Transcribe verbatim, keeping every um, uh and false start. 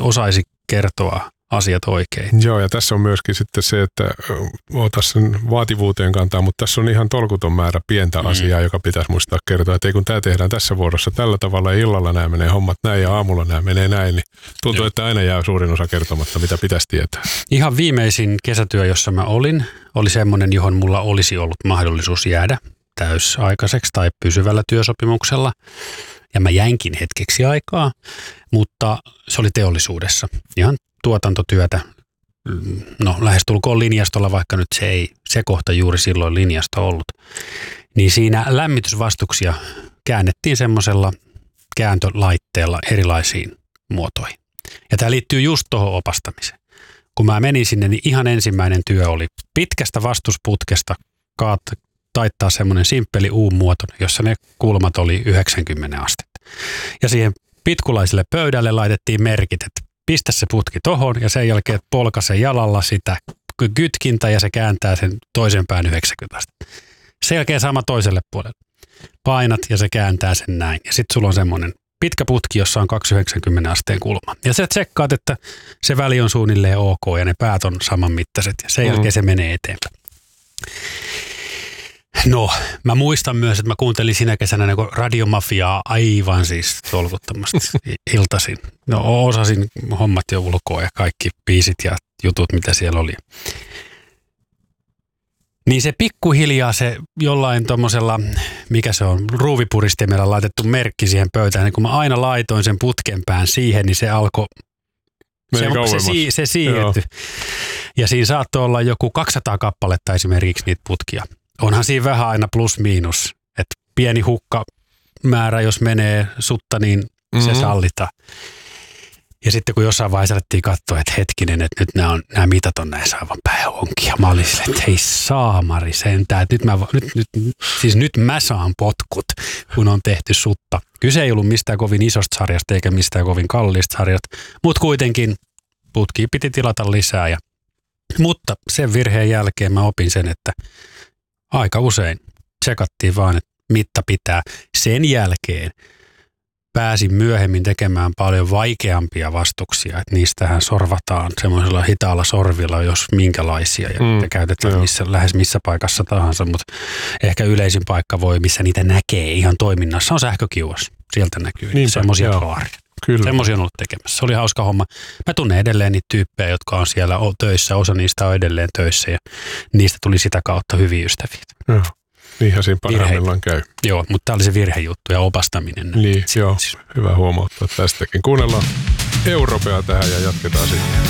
osaisi kertoa asiat oikein. Joo, ja tässä on myöskin sitten se, että ota sen vaativuuteen kantaa, mutta tässä on ihan tolkuton määrä pientä mm. asiaa, joka pitäisi muistaa kertoa. Että ei kun tämä tehdään tässä vuorossa tällä tavalla, ja illalla nämä menee hommat näin ja aamulla nämä menee näin, niin tuntuu, Joo. että aina jää suurin osa kertomatta, mitä pitäisi tietää. Ihan viimeisin kesätyö, jossa mä olin, oli semmoinen, johon mulla olisi ollut mahdollisuus jäädä täysaikaiseksi tai pysyvällä työsopimuksella. Ja mä jäinkin hetkeksi aikaa, mutta se oli teollisuudessa. Ihan tuotantotyötä, no lähestulkoon linjastolla, vaikka nyt se ei se kohta juuri silloin linjasto ollut. Niin siinä lämmitysvastuksia käännettiin semmoisella kääntölaitteella erilaisiin muotoihin. Ja tämä liittyy just tuohon opastamiseen. Kun mä menin sinne, niin ihan ensimmäinen työ oli pitkästä vastusputkesta kaat, taittaa semmoinen simppeli U-muoto, jossa ne kulmat oli yhdeksänkymmentä astetta. Ja siihen pitkulaiselle pöydälle laitettiin merkit, että pistä se putki tohon ja sen jälkeen polkaise jalalla sitä kytkintä ja se kääntää sen toisen pään yhdeksänkymmentä astetta. Sen jälkeen sama toiselle puolelle. Painat ja se kääntää sen näin. Ja sitten sulla on semmoinen pitkä putki, jossa on kaksisataayhdeksänkymmentä asteen kulma. Ja sä tsekkaat, että se väli on suunnilleen ok ja ne päät on saman mittaiset ja sen jälkeen mm. se menee eteenpäin. No, mä muistan myös, että mä kuuntelin sinä kesänä niin radiomafiaa aivan siis tolkuttomasti iltaisin. No, osasin hommat jo ulkoa ja kaikki biisit ja jutut, mitä siellä oli. Niin se pikkuhiljaa se jollain tommosella, mikä se on, ruuvipuristimella laitettu merkki siihen pöytään. Niin kun mä aina laitoin sen putken pään siihen, niin se alkoi, se, se, se siirtyi. Ja siinä saattoi olla joku kaksisataa kappaletta esimerkiksi niitä putkia. Onhan siinä vähän aina plus miinus, että pieni hukkamäärä, jos menee sutta, niin se mm-hmm. sallitaan. Ja sitten kun jossain vaiheessa alettiin katsoa, että hetkinen, että nyt nämä, on, nämä mitat on näissä aivan päihonkia. Mä olin silleen, että hei saamari sentään, että nyt mä, nyt, nyt, siis nyt mä saan potkut, kun on tehty sutta. Kyse ei ollut mistään kovin isosta sarjasta eikä mistään kovin kalliista sarjasta, mutta kuitenkin putkia piti tilata lisää. Ja, mutta sen virheen jälkeen mä opin sen, että aika usein tsekattiin vaan, että mitta pitää. Sen jälkeen pääsin myöhemmin tekemään paljon vaikeampia vastuksia, että niistähän sorvataan semmoisella hitaalla sorvilla, jos minkälaisia, ja mm, käytetään missä, lähes missä paikassa tahansa, mutta ehkä yleisin paikka voi, missä niitä näkee ihan toiminnassa, on sähkökiuas. Sieltä näkyy niin semmoisia haaria. Semmoisia on ollut tekemässä. Se oli hauska homma. Mä tunnen edelleen niitä tyyppejä, jotka on siellä töissä, osa niistä on edelleen töissä, ja niistä tuli sitä kautta hyviä ystäviä. Joo. Niinhän siinä parhaimmillaan käy. Joo, mutta tämä oli se virhejuttu ja opastaminen. Niin, joo. Hyvä huomauttaa tästäkin. Kuunnellaan Europea tähän ja jatketaan sitten.